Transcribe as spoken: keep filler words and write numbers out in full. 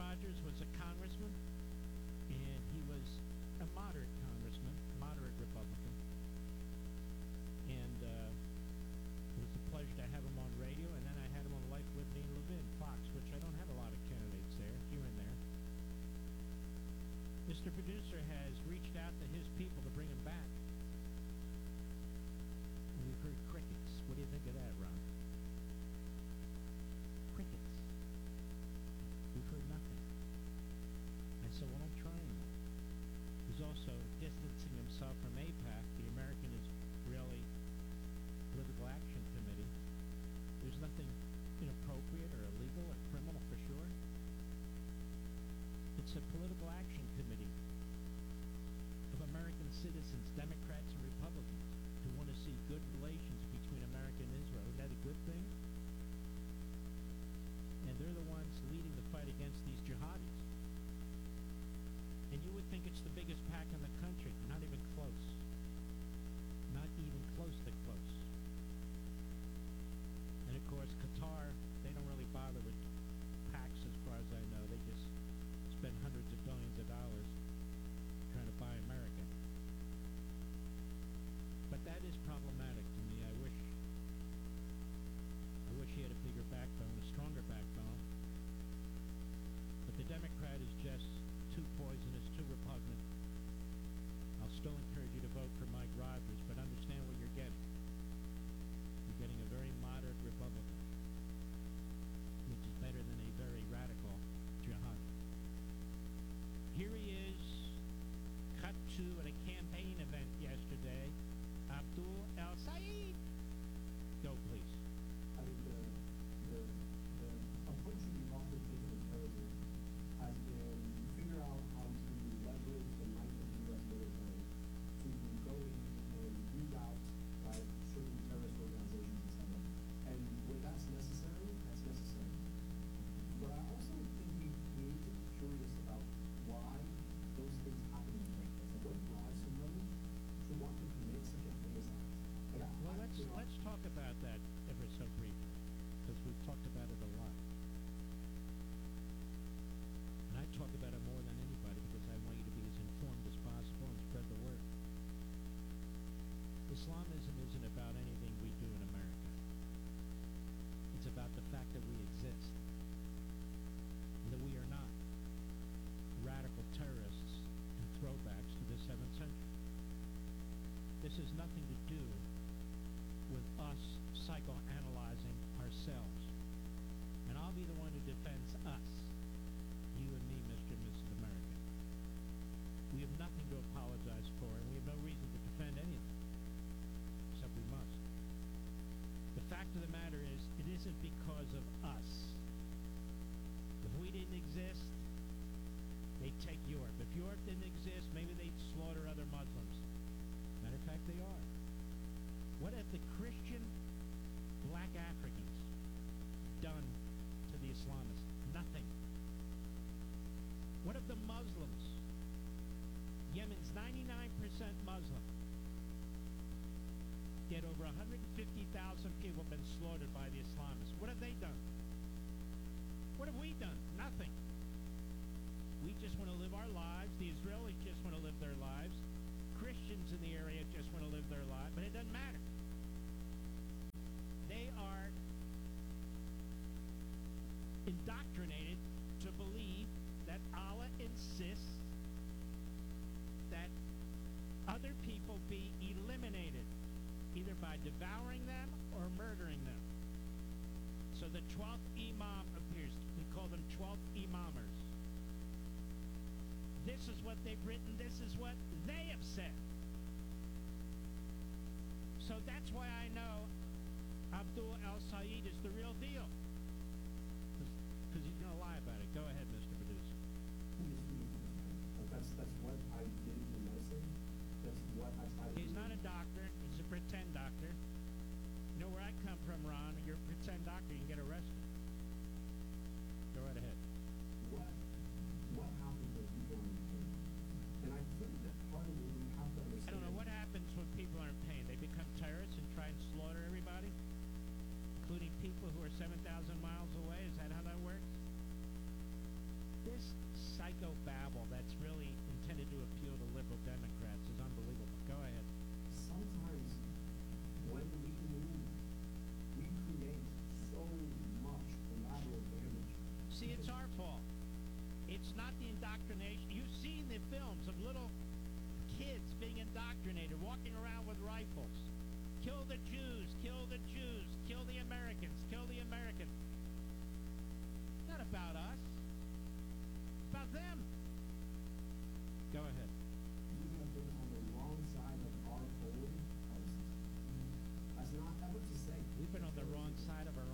Rogers was a congressman, and he was a moderate congressman, moderate Republican. And uh, it was a pleasure to have him on radio, and then I had him on Life, Liberty, and Levin, Fox, which I don't have a lot of candidates there, here and there. Mister Producer has reached out to his people to bring him back. And we've heard crickets. What do you think of that, Ron? Crickets. We've heard nothing. I said, well, don't try anymore. He's also distancing himself from AIPAC, the American Israeli Political Action Committee. There's nothing inappropriate or illegal or criminal for sure. It's a political action committee of American citizens, Democrats and Republicans, who want to see good relations between America and Israel. Isn't that a good thing? And they're the ones leading the fight against these jihadis. And you would think it's the biggest pack in the country. Not even close. Not even close to close. And of course, Qatar, they don't really bother with packs as far as I know. They just spend hundreds of billions of dollars trying to buy America. But that is problematic to me. I wish I wish he had a bigger backbone, a stronger backbone. But the Democrat is just too poisonous, too repugnant. I'll still encourage you to vote for Mike Rogers, but understand what you're getting. You're getting a very moderate Republican, which is better than a very radical jihadi. Here he is, cut to at a campaign event yesterday, Abdul El Sayed. Go, please. I mean, the, the, the approach that we've often taken with terrorism has been to figure out how to leverage the might of the U S military to go in and root out right, certain terrorist organizations, et cetera. And when that's necessary, that's necessary. But I also think we, we need to be curious about why those things happen in the first place. And what drives somebody to want to commit such a heinous act? Like, I- Well, I- let's you know, let's talk about that ever so briefly, because we've talked about it a lot. And I talk about it more than anybody because I want you to be as informed as possible and spread the word. Islamism isn't about anything we do in America. It's about the fact that we exist, and that we are not radical terrorists and throwbacks to the seventh century. This has nothing to do with us psychoanalyzing ourselves. And I'll be the one who defends us, you and me, Mister and Missus America. We have nothing to apologize for, and we have no reason to defend anything, except we must. The fact of the matter is, it isn't because of us. If we didn't exist, they'd take Europe. If Europe didn't exist, maybe they'd slaughter other Muslims. Matter of fact, they are. What have the Christian black Africans done to the Islamists? Nothing. What have the Muslims? Yemen's ninety-nine percent Muslim. Yet over one hundred fifty thousand people have been slaughtered by the Islamists. What have they done? What have we done? Nothing. We just want to live our lives. The Israelis just want to live their lives. Christians in the area just want to live their lives, but it doesn't matter. They are indoctrinated to believe that Allah insists that other people be eliminated, either by devouring them or murdering them. So the twelfth Imam appears. We call them twelfth Imamers. This is what they've written. This is what they have said. So that's why I know Abdul El Sayed is the real deal. Because he's going to lie about it. Go ahead, Mister Producer. That's, that's what I did in medicine. That's what I tried to He's do. not a doctor. He's a pretend doctor. You know where I come from, Ron? You're a pretend doctor. You can get arrested. Go right ahead. What, what happens when people are in pain? And I think that part of what we have to understand. I don't know what happens when people are in pain. They become terrorists and try and slaughter everybody, including people who are seven thousand miles away. Is that how that works? This psychobabble that's really intended to appeal to liberal Democrats is unbelievable. Go ahead. Sometimes when we move, we create so much collateral damage. See, it's our fault. It's not the indoctrination. You've seen the films of little kids being indoctrinated, walking around with rifles. Kill the Jews, kill the Jews, kill the Americans, kill the Americans. It's not about us. It's about them. Go ahead. We have been on the wrong side of our own houses. That's not ever to say. We've been on the wrong side of our